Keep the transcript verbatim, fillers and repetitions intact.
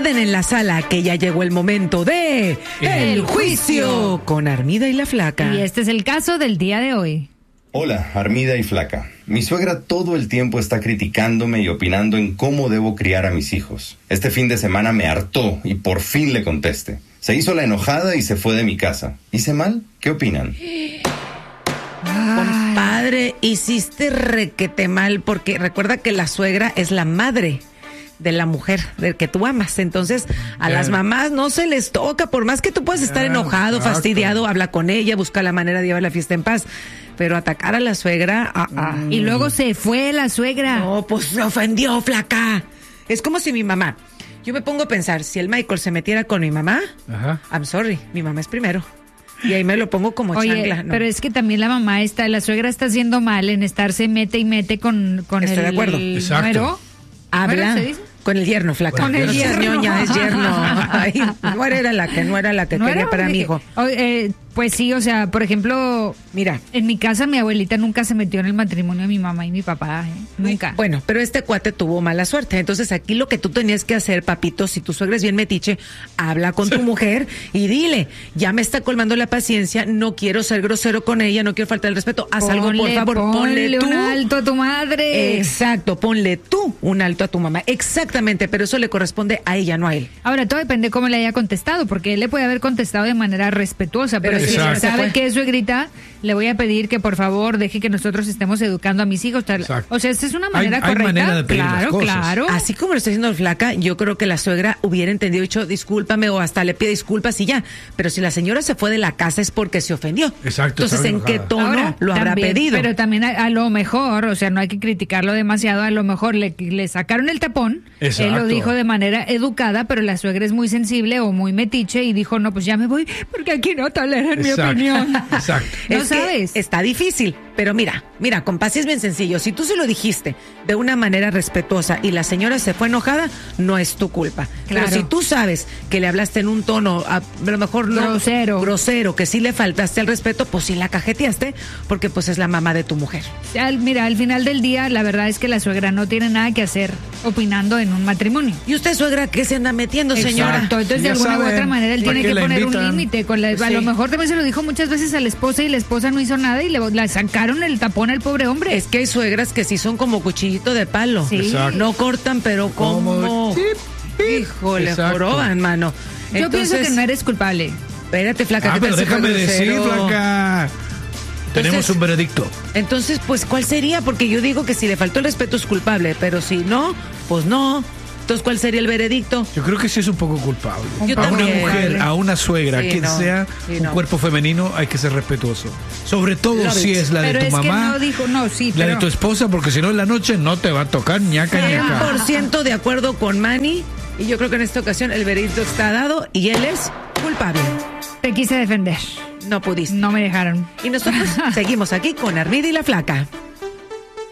Recuerden en la sala que ya llegó el momento de El Juicio con Armida y la Flaca. Y este es el caso del día de hoy. Hola, Armida y Flaca. Mi suegra todo el tiempo está criticándome y opinando en cómo debo criar a mis hijos. Este fin de semana me hartó y por fin le contesté. Se hizo la enojada y se fue de mi casa. ¿Hice mal? ¿Qué opinan? Compadre, hiciste requete mal porque recuerda que la suegra es la madre de la mujer del que tú amas. Entonces, a Bien. las mamás no se les toca, por más que tú puedas estar Bien, enojado, exacto. fastidiado, habla con ella, busca la manera de llevar la fiesta en paz. Pero atacar a la suegra, ah, ah. Y luego se fue la suegra. No, pues se ofendió, Flaca. Es como si mi mamá, yo me pongo a pensar, si el Michael se metiera con mi mamá, Ajá. I'm sorry, mi mamá es primero. Y ahí me lo pongo como Oye, chancla. No. pero es que también la mamá está, la suegra está haciendo mal en estarse mete y mete con, con Estoy el, de acuerdo. el Exacto. nuero. Habla ¿Nuero se dice? con el yerno, Flaca. Con el No seas yerno. ñoña, es yerno. Ay, no era la que, no era la que ¿No quería era? para Oye, mi hijo. oye, eh, pues sí, o sea, por ejemplo, Mira. en mi casa mi abuelita nunca se metió en el matrimonio de mi mamá y mi papá, ¿eh? Nunca. Bueno, pero este cuate tuvo mala suerte. Entonces aquí lo que tú tenías que hacer, papito, si tu suegra es bien metiche, habla con tu mujer y dile, ya me está colmando la paciencia, no quiero ser grosero con ella, no quiero faltar el respeto, haz algo, por Ponle- favor, ponle ponle tú. un alto a tu madre. Exacto, ponle tú un alto a tu mamá. Exactamente, pero eso le corresponde a ella, no a él. Ahora, todo depende cómo le haya contestado, porque él le puede haber contestado de manera respetuosa, pero, Pero si Exacto. sabe que es suegrita, le voy a pedir que por favor deje que nosotros estemos educando a mis hijos. Tal- Exacto. O sea, esta es una manera Hay- hay correcta. manera de pedir las claro, cosas. claro. Así como lo está diciendo el Flaca, yo creo que la suegra hubiera entendido, dicho discúlpame o hasta le pide disculpas y ya. Pero si la señora se fue de la casa es porque se ofendió. Exacto, Entonces, estaba ¿en qué enojada. tono Ahora, lo habrá también- pedido? Pero también a, a lo mejor, o sea, no hay que criticarlo demasiado, a lo mejor le, le sacaron el tapón, Exacto. él lo dijo de manera educada, pero la suegra es muy sensible o muy metiche y dijo, no, pues ya me voy, porque aquí no toleran mi Exacto. opinión. Exacto. No Es que sabes. está difícil, pero mira, mira, compa, sí es bien sencillo. Si tú se lo dijiste de una manera respetuosa y la señora se fue enojada, no es tu culpa. Claro. Pero si tú sabes que le hablaste en un tono, a, a lo mejor no Grosero. grosero, que sí le faltaste al respeto, pues sí la cajeteaste, porque pues es la mamá de tu mujer. Al- mira, al final del día, la verdad es que la suegra no tiene nada que hacer opinando en un matrimonio. ¿Y usted, suegra, qué se anda metiendo, señora? Exacto, entonces de Ya alguna u saben, otra manera él ¿para tiene qué que la poner un invitan? límite. Con la, A Sí. lo mejor también se lo dijo muchas veces a la esposa y la esposa no hizo nada y le la sacaron el tapón al pobre hombre. Es que hay suegras que sí son como cuchillito de palo. Sí. Exacto. No cortan, pero como... Como- Chip, chip. Híjole, Exacto. joroban, mano. Yo pienso que no eres culpable. Espérate, Flaca. Ah, ¿qué pero tal si fue déjame decir, grosero? Flaca. Tenemos un veredicto. Entonces, pues, ¿cuál sería? Porque yo digo que si le faltó el respeto es culpable, pero si no, pues no. Entonces, ¿cuál sería el veredicto? Yo creo que sí es un poco culpable. Yo a también. una mujer, a una suegra, Sí, quien no, sea sí, un no. cuerpo femenino, hay que ser respetuoso. Sobre todo Love si it. es la Pero de tu es que mamá, no dijo, no, sí, la pero... de tu esposa, porque si no en la noche no te va a tocar ñaca cien ñaca. por ciento de acuerdo con Manny. Y yo creo que en esta ocasión el veredicto está dado y él es culpable. Te quise defender. No pudiste. No me dejaron. Y nosotros seguimos aquí con Armida y la Flaca.